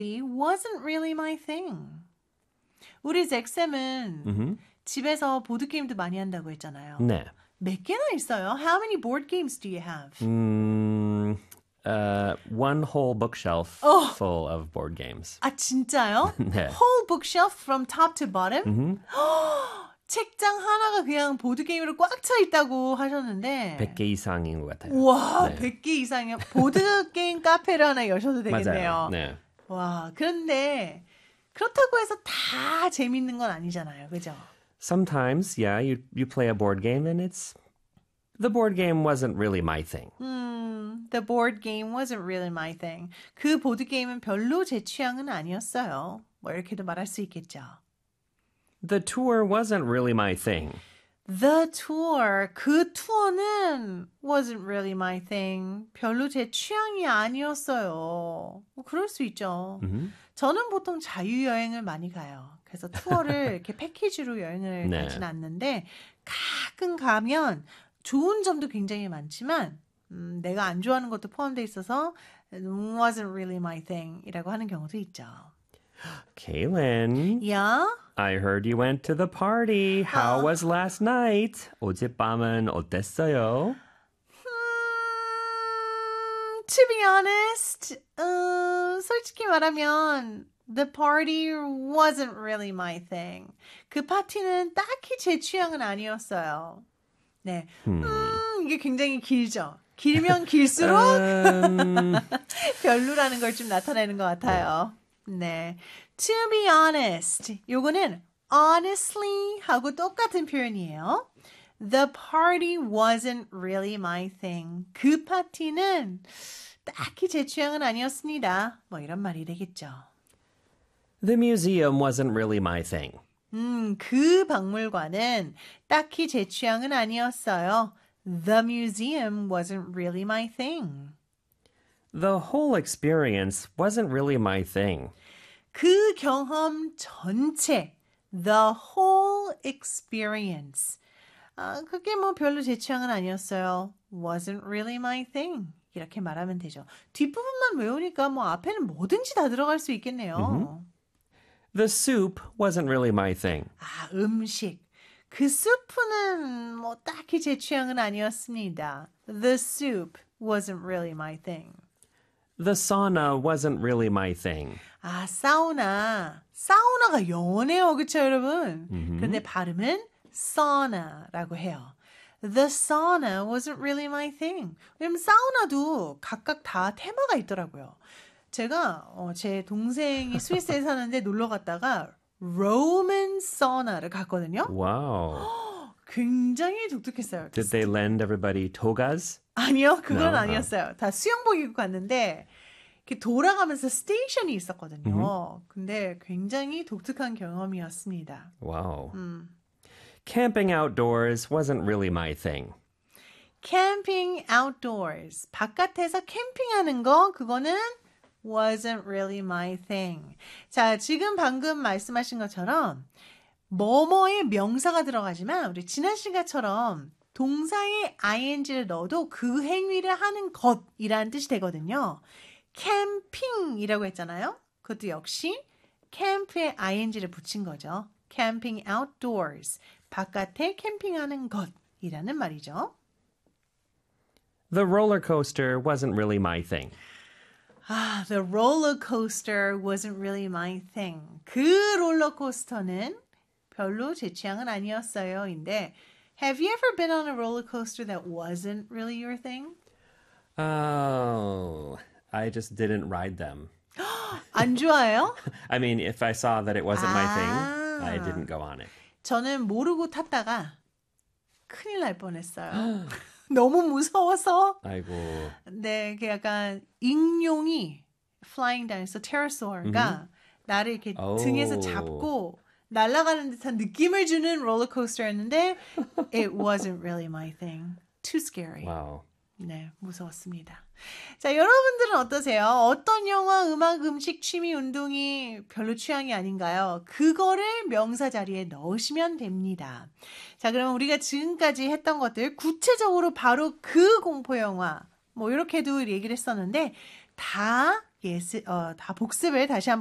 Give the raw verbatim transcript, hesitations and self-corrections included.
wasn't really my thing. 우리 잭쌤은 Mm-hmm. 집에서 보드게임도 많이 한다고 했잖아요. 네. 몇 개나 있어요? How many board games do you have? Mm, uh, one whole bookshelf Oh. full of board games. 아, 진짜요? 네. Whole bookshelf from top to bottom? Mm-hmm. 책장 하나가 그냥 보드게임으로 꽉 차 있다고 하셨는데 백 개 이상인 것 같아요. 와, 네. 백 개 이상이요? 보드게임 카페를 하나 여셔도 되겠네요. 맞아요. 네. 와, 그런데 그렇다고 해서 다 재밌는 건 아니잖아요. 그죠? Sometimes, yeah, you, you play a board game and it's... The board game wasn't really my thing. 음, the board game wasn't really my thing. 그 보드게임은 별로 제 취향은 아니었어요. 뭐 이렇게도 말할 수 있겠죠. The tour wasn't really my thing. The tour, 그 투어는 wasn't really my thing. 별로 제 취향이 아니었어요. 뭐 그럴 수 있죠. Mm-hmm. 저는 보통 자유여행을 많이 가요. 그래서 투어를 이렇게 패키지로 여행을 네. 가진 않는데 가끔 가면 좋은 점도 굉장히 많지만 음, 내가 안 좋아하는 것도 포함되어 있어서 wasn't really my thing 이라고 하는 경우도 있죠. Kaylin, Yeah? I heard you went to the party. How 어. was last night? 어젯밤은 어땠어요? Hmm, to be honest, 어, 솔직히 말하면 the party wasn't really my thing. 그 파티는 딱히 제 취향은 아니었어요. 네, Hmm. 음, 이게 굉장히 길죠. 길면 길수록 Um, 별로라는 걸 좀 나타내는 것 같아요. 네, to be honest, 요거는 honestly 하고 똑같은 표현이에요. The party wasn't really my thing. 그 파티는 딱히 제 취향은 아니었습니다. 뭐 이런 말이 되겠죠. the museum wasn't really my thing. 음, 그 박물관은 딱히 제 취향은 아니었어요. The museum wasn't really my thing. The whole experience wasn't really my thing. 그 경험 전체, the whole experience. 아, 그게 뭐 별로 제 취향은 아니었어요. Wasn't really my thing. 이렇게 말하면 되죠. 뒷부분만 외우니까 뭐 앞에는 뭐든지 다 들어갈 수 있겠네요. Mm-hmm. The soup wasn't really my thing. 아, 음식. 그 수프는 뭐 딱히 제 취향은 아니었습니다. The soup wasn't really my thing. The sauna wasn't really my thing. 아, 사우나. 사우나가 영어네요. 그쵸, 여러분? 음흠. 근데 발음은 sauna라고 해요. The sauna wasn't really my thing. 왜냐면 사우나도 각각 다 테마가 있더라고요. 제가 어, 제 동생이 스위스에 사는데 놀러 갔다가 Roman sauna를 갔거든요. Wow. 굉장히 독특했어요. Did they lend everybody togas? 아니요, 그건 No? 아니었어요. 다 수영복 입고 갔는데 이렇게 돌아가면서 스테이션이 있었거든요. 근데 굉장히 독특한 경험이었습니다. Wow. 음. Camping outdoors wasn't really my thing. Camping outdoors. 바깥에서 캠핑하는 거, 그거는 wasn't really my thing. 자, 지금 방금 말씀하신 것처럼 뭐뭐의 명사가 들어가지만 우리 지난 시간처럼 동사에 ing를 넣어도 그 행위를 하는 것이라는 뜻이 되거든요. 캠핑이라고 했잖아요. 그것도 역시 캠프에 ing를 붙인 거죠. Camping outdoors. 바깥에 캠핑하는 것이라는 말이죠. The roller coaster wasn't really my thing. 아, the roller coaster wasn't really my thing. 그 롤러코스터는 별로 제 취향은 아니었어요. 인데, have you ever been on a roller coaster that wasn't really your thing? Oh, I just didn't ride them. 안 좋아해요? I mean, if I saw that it wasn't my 아. thing, I didn't go on it. 저는 모르고 탔다가 큰일 날 뻔했어요. 너무 무서워서. 아이고. 네, 그 약간 익룡이 flying down, so pterosaur가 나를 이렇게 오. 등에서 잡고 날아가는 듯한 느낌을 주는 롤러코스터였는데 it wasn't really my thing. Too scary. Wow. 네, 무서웠습니다. 자, 여러분들은 어떠세요? 어떤 영화, 음악, 음식, 취미, 운동이 별로 취향이 아닌가요? 그거를 명사 자리에 넣으시면 됩니다. 자, 그러면 우리가 지금까지 했던 것들 구체적으로 바로 그 공포 영화 뭐 이렇게도 얘기를 했었는데 다 예, 스- 어, 다 복습을 다시 한번